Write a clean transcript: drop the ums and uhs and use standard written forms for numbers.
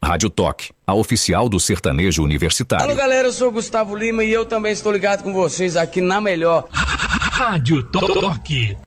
Rádio Toque, a oficial do sertanejo universitário. Alô galera, eu sou o Gustavo Lima e eu também estou ligado com vocês aqui na melhor Rádio Toque.